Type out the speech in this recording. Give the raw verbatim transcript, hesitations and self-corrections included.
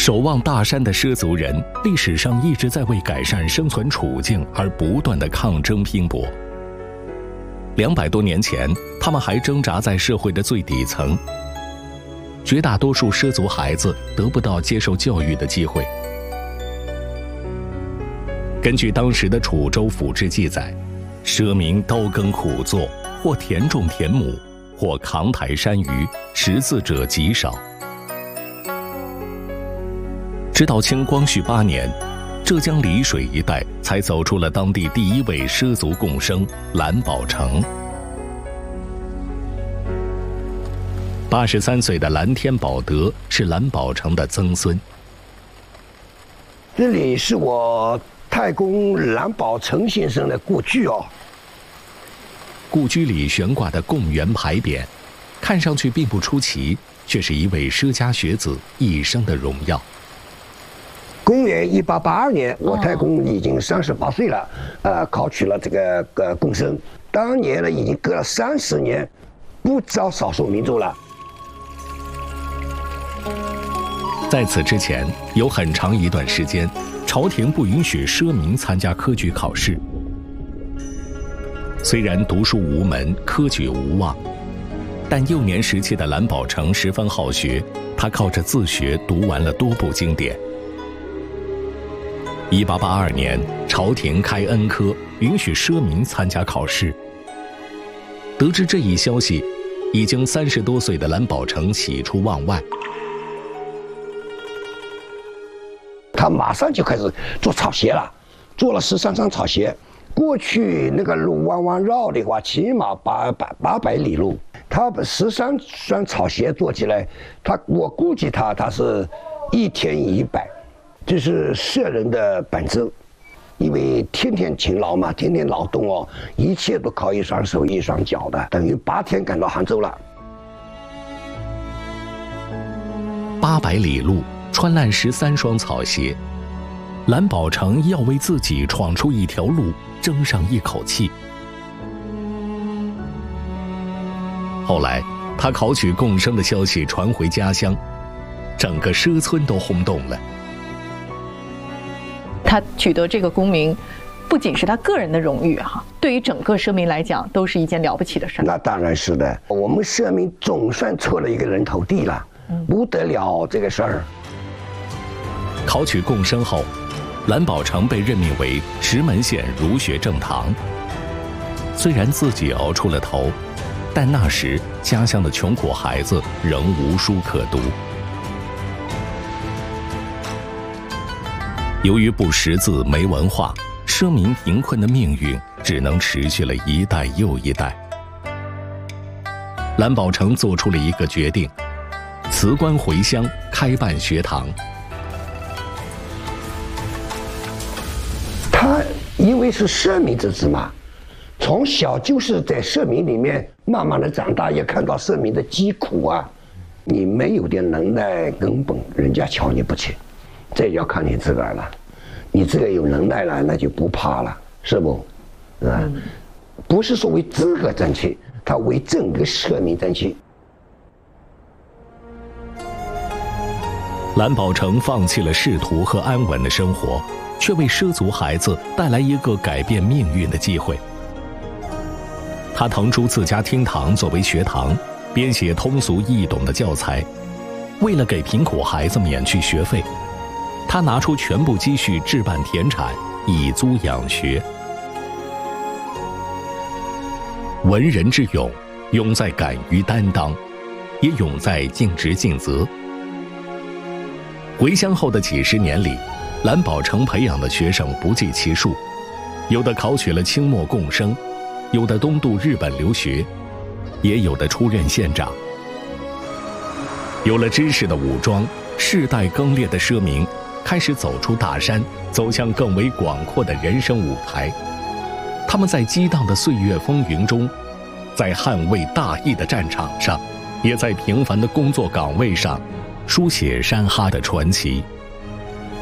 守望大山的畲族人，历史上一直在为改善生存处境而不断的抗争拼搏。两百多年前，他们还挣扎在社会的最底层。绝大多数畲族孩子得不到接受教育的机会。根据当时的楚州府志记载，畲民刀耕苦作，或田种田亩，或扛抬山鱼，识字者极少。直到清光绪八年，浙江丽水一带才走出了当地第一位畲族共生蓝宝成。八十三岁的蓝天宝德是蓝宝成的曾孙。 这里是我太公蓝宝成先生的故居哦。 故居里悬挂的贡元牌匾，看上去并不出奇，却是一位畲家学子一生的荣耀。 公元一八八二年，我太公已经三十八岁了，呃，考取了这个呃贡生。当年呢，已经隔了三十年，不招少数民族了。 在此之前，有很长一段时间，朝廷不允许畲民参加科举考试。虽然读书无门，科举无望，但幼年时期的蓝宝成十分好学，他靠着自学读完了多部经典。一八八二年，朝廷开恩科，允许畲民参加考试。得知这一消息，已经三十多岁的蓝宝成喜出望外。 他马上就开始做草鞋了，做了十三双草鞋。过去那个路弯弯绕的话，起码八百八百里路。他把十三双草鞋做起来，他我估计他他是一天一百。这是畲人的本质，因为天天勤劳嘛，天天劳动哦，一切都靠一双手一双脚的，等于八天赶到杭州了。 八百里路，穿烂十三双草鞋，蓝宝成要为自己闯出一条路争上一口气。后来，他考取贡生的消息传回家乡，整个畲村都轰动了。 他取得这个功名，不仅是他个人的荣誉哈，对于整个畲民来讲，都是一件了不起的事。 那当然是的，我们畲民总算出了一个人头地了，嗯、不得了这个事儿。 考取贡生后，蓝宝成被任命为石门县儒学正堂。虽然自己熬出了头，但那时家乡的穷苦孩子仍无书可读。由于不识字、没文化，畲民贫困的命运只能持续了一代又一代。蓝宝成做出了一个决定，辞官回乡，开办学堂。 他因为是畲民之子嘛，从小就是在畲民里面慢慢的长大，也看到畲民的疾苦啊。你没有点能耐，根本人家瞧你不起。这要看你自个儿了，你自个儿有能耐了，那就不怕了，是不？啊，嗯、不是说为自个争气，他为整个畲民争气。 蓝宝成放弃了仕途和安稳的生活，却为畲族孩子带来一个改变命运的机会。他腾出自家厅堂作为学堂，编写通俗易懂的教材。为了给贫苦孩子免去学费，他拿出全部积蓄置办田产，以租养学。文人之勇，勇在敢于担当，也勇在尽职尽责。回乡后的几十年里，蓝宝成培养的学生不计其数，有的考取了清末贡生，有的东渡日本留学，也有的出任县长。有了知识的武装，世代更迭的畲民开始走出大山，走向更为广阔的人生舞台。他们在激荡的岁月风云中，在捍卫大义的战场上，也在平凡的工作岗位上，书写山哈的传奇。